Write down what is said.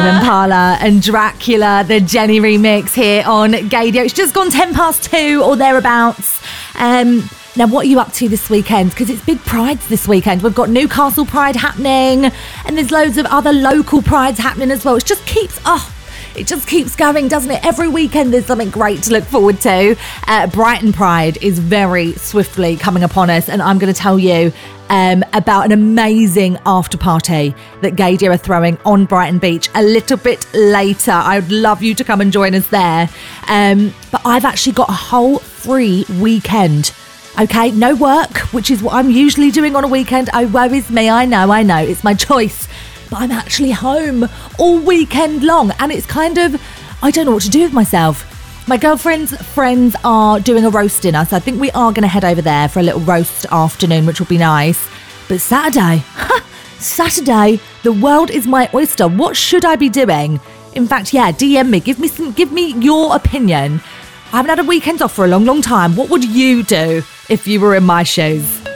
Tame Impala and Dracula, the Jenny remix here on Gaydio. It's just gone 2:10 or thereabouts. Now, what are you up to this weekend? Because it's big prides this weekend. We've got Newcastle Pride happening, and there's loads of other local prides happening as well. It just keeps going, doesn't it? Every weekend there's something great to look forward to. Brighton Pride is very swiftly coming upon us, and I'm going to tell you about an amazing after party that Gaydio are throwing on Brighton Beach a little bit later. I would love you to come and join us there. But I've actually got a whole free weekend. Okay, no work, which is what I'm usually doing on a weekend. Oh, woe is me, I know, it's my choice. But I'm actually home all weekend long, and it's kind of, I don't know what to do with myself. My girlfriend's friends are doing a roast dinner, so I think we are going to head over there for a little roast afternoon, which will be nice. But Saturday, the world is my oyster. What should I be doing? In fact, yeah, DM me, give me your opinion. I haven't had a weekend off for a long, long time. What would you do if you were in my shoes?